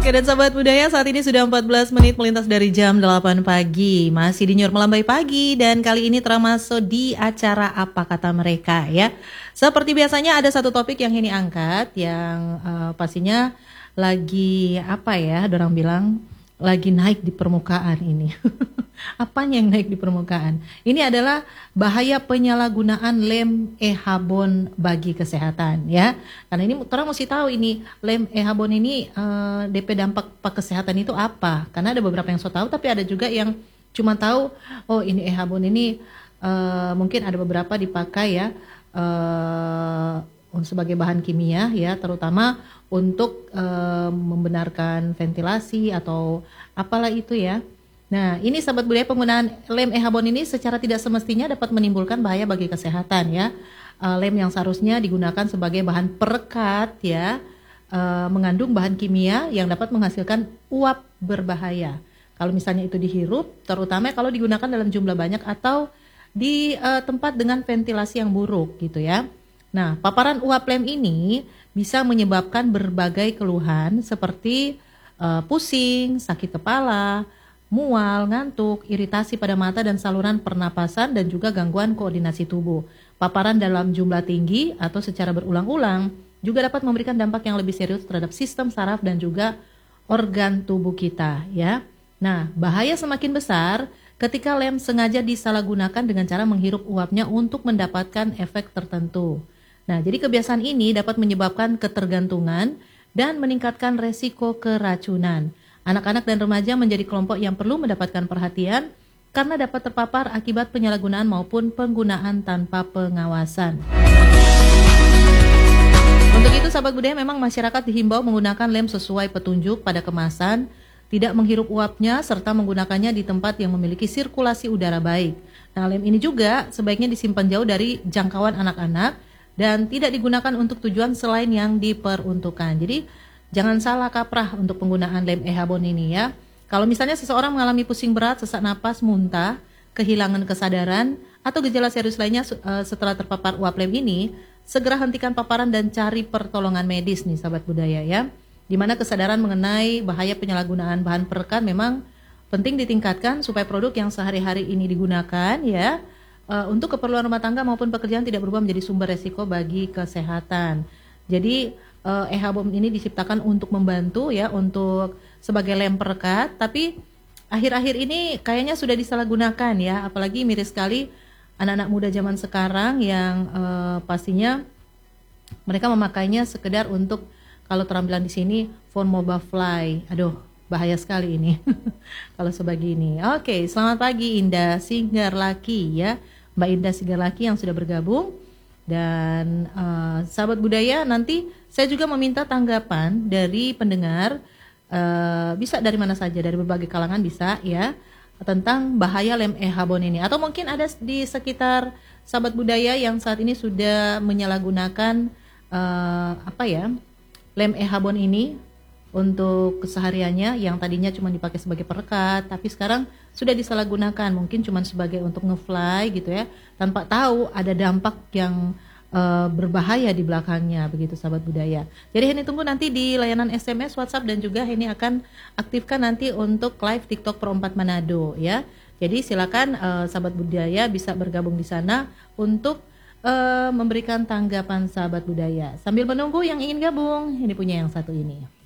Oke, dan sahabat budaya, saat ini sudah 14 menit melintas dari jam 8 pagi. Masih di Nyur Melambai Pagi, dan kali ini termasuk di acara Apa Kata Mereka ya. Seperti biasanya ada satu topik yang ini angkat, yang pastinya lagi apa ya, dorang bilang lagi naik di permukaan ini. Apanya yang naik di permukaan? Ini adalah bahaya penyalahgunaan lem e-habon bagi kesehatan ya. Karena ini orang mesti tahu ini lem e-habon ini DP dampak kesehatan itu apa? Karena ada beberapa yang so tahu, tapi ada juga yang cuma tahu oh ini e-habon ini mungkin ada beberapa dipakai ya sebagai bahan kimia ya, terutama untuk membenarkan ventilasi atau apalah itu ya. Nah, ini sahabat budaya, penggunaan lem e-habon ini secara tidak semestinya dapat menimbulkan bahaya bagi kesehatan ya. Lem yang seharusnya digunakan sebagai bahan perekat ya, mengandung bahan kimia yang dapat menghasilkan uap berbahaya. Kalau misalnya itu dihirup, terutama kalau digunakan dalam jumlah banyak atau di tempat dengan ventilasi yang buruk gitu ya. Nah, paparan uap lem ini bisa menyebabkan berbagai keluhan seperti pusing, sakit kepala, mual, ngantuk, iritasi pada mata dan saluran pernapasan, dan juga gangguan koordinasi tubuh. Paparan dalam jumlah tinggi atau secara berulang-ulang juga dapat memberikan dampak yang lebih serius terhadap sistem saraf dan juga organ tubuh kita ya. Nah, bahaya semakin besar ketika lem sengaja disalahgunakan dengan cara menghirup uapnya untuk mendapatkan efek tertentu. Nah, jadi kebiasaan ini dapat menyebabkan ketergantungan dan meningkatkan resiko keracunan. Anak-anak dan remaja menjadi kelompok yang perlu mendapatkan perhatian karena dapat terpapar akibat penyalahgunaan maupun penggunaan tanpa pengawasan. Untuk itu, sahabat budaya, memang masyarakat dihimbau menggunakan lem sesuai petunjuk pada kemasan, tidak menghirup uapnya, serta menggunakannya di tempat yang memiliki sirkulasi udara baik. Nah, lem ini juga sebaiknya disimpan jauh dari jangkauan anak-anak dan tidak digunakan untuk tujuan selain yang diperuntukkan. Jadi, jangan salah kaprah untuk penggunaan lem e-habon ini ya. Kalau misalnya seseorang mengalami pusing berat, sesak napas, muntah, kehilangan kesadaran, atau gejala serius lainnya setelah terpapar uap lem ini, segera hentikan paparan dan cari pertolongan medis nih sahabat budaya ya. Dimana kesadaran mengenai bahaya penyalahgunaan bahan perekat memang penting ditingkatkan supaya produk yang sehari-hari ini digunakan ya untuk keperluan rumah tangga maupun pekerjaan tidak berubah menjadi sumber resiko bagi kesehatan. Jadi e-habon ini diciptakan untuk membantu ya, untuk sebagai lem perekat, tapi akhir-akhir ini kayaknya sudah disalahgunakan ya, apalagi miris sekali anak-anak muda zaman sekarang yang pastinya mereka memakainya sekedar untuk, kalau terampilan di sini, for mobile fly. Aduh, bahaya sekali ini kalau sebegini. Oke, selamat pagi Indah Singgarlaki ya, Mbak Indah Singgarlaki yang sudah bergabung. Dan sahabat budaya, nanti saya juga meminta tanggapan dari pendengar, bisa dari mana saja, dari berbagai kalangan bisa ya, tentang bahaya lem e-habon ini. Atau mungkin ada di sekitar sahabat budaya yang saat ini sudah menyalahgunakan lem e-habon ini untuk kesehariannya, yang tadinya cuma dipakai sebagai perekat, tapi sekarang sudah disalahgunakan, mungkin cuma sebagai untuk nge-fly gitu ya, tanpa tahu ada dampak yang berbahaya di belakangnya, begitu sahabat budaya. Jadi Heni tunggu nanti di layanan SMS, WhatsApp, dan juga Heni akan aktifkan nanti untuk live TikTok Pro 4 Manado ya. Jadi silakan sahabat budaya bisa bergabung di sana untuk memberikan tanggapan sahabat budaya. Sambil menunggu yang ingin gabung, ini punya yang satu ini.